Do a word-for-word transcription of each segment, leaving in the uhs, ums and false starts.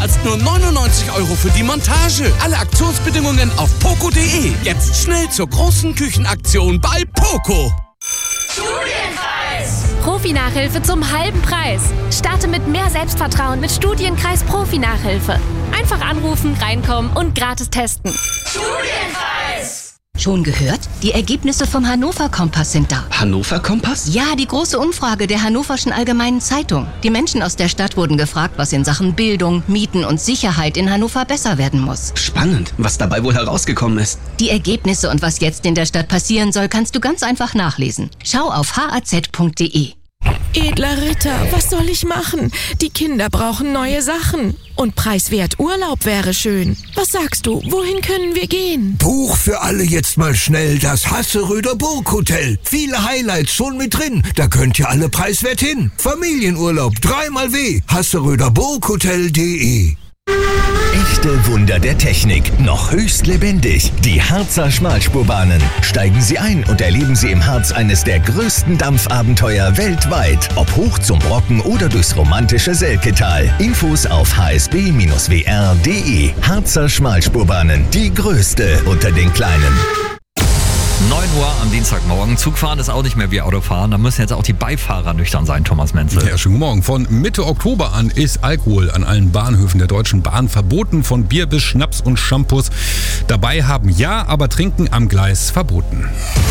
zahlst nur neunundneunzig Euro für die Montage. Alle Aktionsbedingungen auf poco punkt de. Jetzt schnell zur großen Küchenaktion bei Poco. Studienkreis! Profi-Nachhilfe zum halben Preis. Starte mit mehr Selbstvertrauen mit Studienkreis Profi-Nachhilfe. Einfach anrufen, reinkommen und gratis testen. Studienkreis! Schon gehört? Die Ergebnisse vom Hannover Kompass sind da. Hannover Kompass? Ja, die große Umfrage der Hannoverschen Allgemeinen Zeitung. Die Menschen aus der Stadt wurden gefragt, was in Sachen Bildung, Mieten und Sicherheit in Hannover besser werden muss. Spannend, was dabei wohl herausgekommen ist. Die Ergebnisse und was jetzt in der Stadt passieren soll, kannst du ganz einfach nachlesen. Schau auf h a z punkt de. Edler Ritter, was soll ich machen? Die Kinder brauchen neue Sachen. Und preiswert Urlaub wäre schön. Was sagst du, wohin können wir gehen? Buch für alle jetzt mal schnell das Hasseröder Burghotel. Viele Highlights schon mit drin. Da könnt ihr alle preiswert hin. Familienurlaub dreimal W. hasseröder burghotel punkt de. Echte Wunder der Technik, noch höchst lebendig. Die Harzer Schmalspurbahnen. Steigen Sie ein und erleben Sie im Harz eines der größten Dampfabenteuer weltweit. Ob hoch zum Brocken oder durchs romantische Selketal. Infos auf h s b Bindestrich w r punkt de. Harzer Schmalspurbahnen, die größte unter den kleinen. neun Uhr am Dienstagmorgen. Zugfahren ist auch nicht mehr wie Autofahren. Da müssen jetzt auch die Beifahrer nüchtern sein, Thomas Menzel. Ja, schönen guten Morgen. Von Mitte Oktober an ist Alkohol an allen Bahnhöfen der Deutschen Bahn verboten. Von Bier bis Schnaps und Shampoos. Dabei haben ja, aber Trinken am Gleis verboten.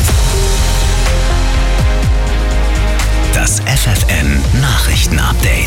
Das F F N Nachrichtenupdate.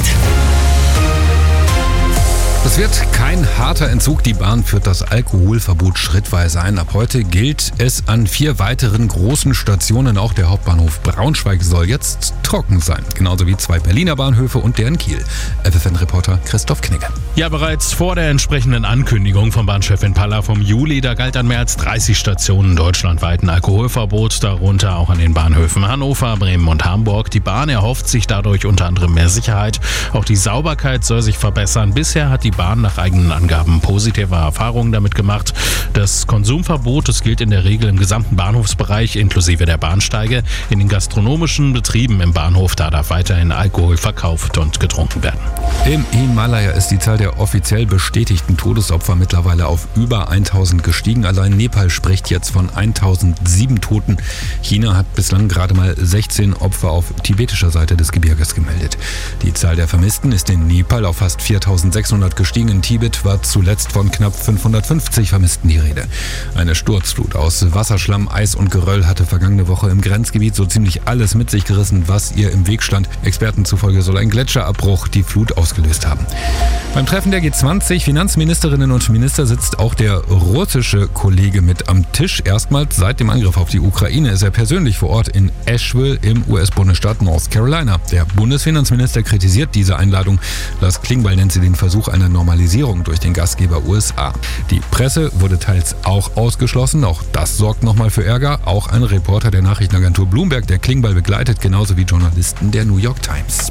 Es wird kein harter Entzug. Die Bahn führt das Alkoholverbot schrittweise ein. Ab heute gilt es an vier weiteren großen Stationen. Auch der Hauptbahnhof Braunschweig soll jetzt trocken sein. Genauso wie zwei Berliner Bahnhöfe und der in Kiel. F F N-Reporter Christoph Knigge. Ja, bereits vor der entsprechenden Ankündigung von Bahnchefin Palla vom Juli, da galt an mehr als dreißig Stationen deutschlandweit ein Alkoholverbot, darunter auch an den Bahnhöfen Hannover, Bremen und Hamburg. Die Bahn erhofft sich dadurch unter anderem mehr Sicherheit. Auch die Sauberkeit soll sich verbessern. Bisher hat die Bahn nach eigenen Angaben positive Erfahrungen damit gemacht. Das Konsumverbot, das gilt in der Regel im gesamten Bahnhofsbereich inklusive der Bahnsteige. In den gastronomischen Betrieben im Bahnhof, da darf weiterhin Alkohol verkauft und getrunken werden. Im Himalaya ist die Zahl der offiziell bestätigten Todesopfer mittlerweile auf über tausend gestiegen. Allein Nepal spricht jetzt von tausendsieben Toten. China hat bislang gerade mal sechzehn Opfer auf tibetischer Seite des Gebirges gemeldet. Die Zahl der Vermissten ist in Nepal auf fast viertausendsechshundert gestiegen. In Tibet war zuletzt von knapp fünfhundertfünfzig Vermissten die Rede. Eine Sturzflut aus Wasserschlamm, Eis und Geröll hatte vergangene Woche im Grenzgebiet so ziemlich alles mit sich gerissen, was ihr im Weg stand. Experten zufolge soll ein Gletscherabbruch die Flut ausgelöst haben. Beim Treffen der G zwanzig Finanzministerinnen und Minister sitzt auch der russische Kollege mit am Tisch. Erstmals seit dem Angriff auf die Ukraine ist er persönlich vor Ort in Asheville im U S-Bundesstaat North Carolina. Der Bundesfinanzminister kritisiert diese Einladung. Lars Klingbeil nennt sie den Versuch einer Normalisierung durch den Gastgeber U S A. Die Presse wurde teils auch ausgeschlossen. Auch das sorgt nochmal für Ärger. Auch ein Reporter der Nachrichtenagentur Bloomberg, der Klingbeil begleitet, genauso wie Journalisten der New York Times.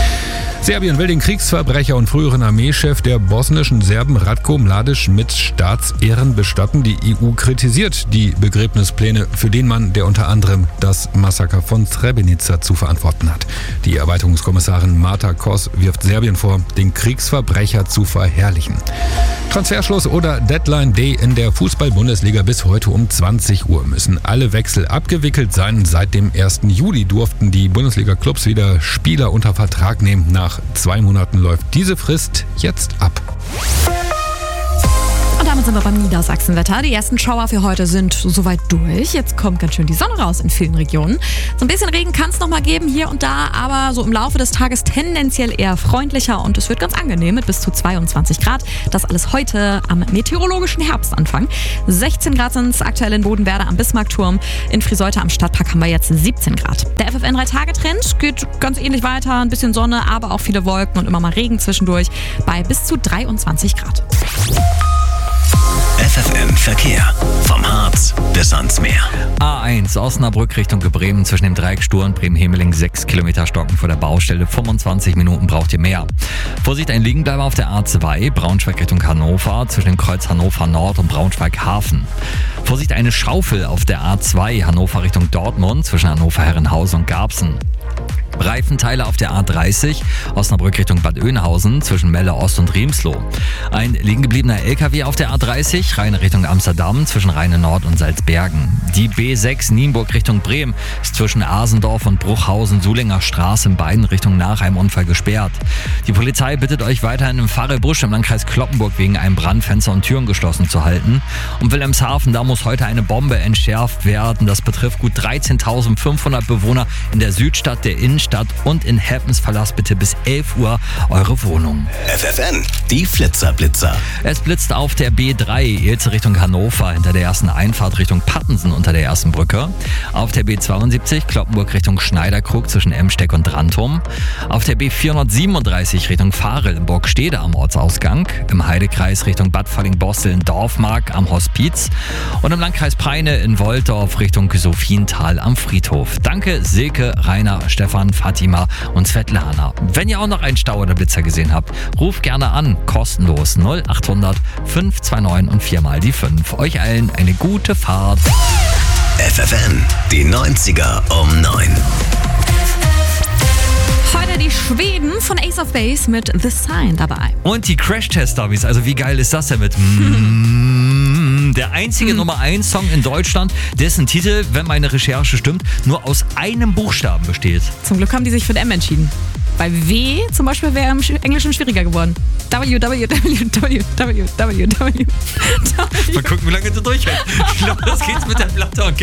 Serbien will den Kriegsverbrecher und früheren Armeechef der bosnischen Serben Ratko Mladic mit Staatsehren bestatten. Die E U kritisiert die Begräbnispläne für den Mann, der unter anderem das Massaker von Srebrenica zu verantworten hat. Die Erweiterungskommissarin Marta Kos wirft Serbien vor, den Kriegsverbrecher zu verherrlichen. Transferschluss oder Deadline Day in der Fußball-Bundesliga bis heute um zwanzig Uhr müssen alle Wechsel abgewickelt sein. Seit dem ersten Juli durften die Bundesliga-Clubs wieder Spieler unter Vertrag nehmen. Nach zwei Monaten läuft diese Frist jetzt ab. Und damit sind wir beim Niedersachsenwetter. Die ersten Schauer für heute sind soweit durch. Jetzt kommt ganz schön die Sonne raus in vielen Regionen. So ein bisschen Regen kann es noch mal geben hier und da, aber so im Laufe des Tages tendenziell eher freundlicher und es wird ganz angenehm mit bis zu zweiundzwanzig Grad. Das alles heute am meteorologischen Herbstanfang. sechzehn Grad sind es aktuell in Bodenwerder am Bismarckturm. In Friseute am Stadtpark haben wir jetzt siebzehn Grad. Der F F N drei Tage Trend geht ganz ähnlich weiter. Ein bisschen Sonne, aber auch viele Wolken und immer mal Regen zwischendurch bei bis zu dreiundzwanzig Grad. F F N Verkehr. Vom Harz bis ans Meer. A eins Osnabrück Richtung Bremen zwischen dem Dreieck Stur und Bremen-Hemeling sechs Kilometer stocken vor der Baustelle. fünfundzwanzig Minuten braucht ihr mehr. Vorsicht, ein Liegenbleiber auf der A zwei Braunschweig Richtung Hannover zwischen dem Kreuz Hannover Nord und Braunschweig Hafen. Vorsicht, eine Schaufel auf der A zwei Hannover Richtung Dortmund zwischen Hannover Herrenhausen und Garbsen. Reifenteile auf der A dreißig, Osnabrück Richtung Bad Oeynhausen zwischen Melle Ost und Riemsloh. Ein liegen gebliebener L K W auf der A dreißig, Rheine Richtung Amsterdam zwischen Rheine Nord und Salzbergen. Die B sechs Nienburg Richtung Bremen ist zwischen Asendorf und Bruchhausen-Sulinger Straße in beiden Richtungen nach einem Unfall gesperrt. Die Polizei bittet euch weiterhin im Pfarre-Busch im Landkreis Cloppenburg wegen einem Brand Fenster und Türen geschlossen zu halten. Und Wilhelmshaven, da muss heute eine Bombe entschärft werden. Das betrifft gut dreizehntausendfünfhundert Bewohner in der Südstadt, der Innenstadt und in Heppens. Verlasst bitte bis elf Uhr eure Wohnung. F F N, die Flitzerblitzer. Es blitzt auf der B drei, Ilze Richtung Hannover, hinter der ersten Einfahrt Richtung Pattensen unter der ersten Brücke. Auf der B zweiundsiebzig, Cloppenburg Richtung Schneiderkrug zwischen Emsteck und Rantum. Auf der B vierhundertsiebenunddreißig Richtung Varel in Burgstede am Ortsausgang. Im Heidekreis Richtung Bad Falling-Bostel in Dorfmark am Hospiz. Und im Landkreis Peine in Wolldorf Richtung Sophiental am Friedhof. Danke Silke, Rainer, Stefan, Fatima und Svetlana. Wenn ihr auch noch einen Stau oder Blitzer gesehen habt, ruft gerne an, kostenlos null acht hundert fünf zwei neun und viermal die fünf. Euch allen eine gute Fahrt. F F N, die neunziger um neun. Heute die Schweden von Ace of Base mit The Sign dabei. Und die Crash-Test-Dummies, also wie geil ist das denn mit mm, der einzige hm. Nummer eins Song in Deutschland, dessen Titel, wenn meine Recherche stimmt, nur aus einem Buchstaben besteht. Zum Glück haben die sich für M entschieden. Bei W zum Beispiel wäre im Englischen schwieriger geworden. W, W, W, W, W, W, W. Mal gucken, wie lange du durchhältst. Ich glaube, das geht's mit der Platte. Okay.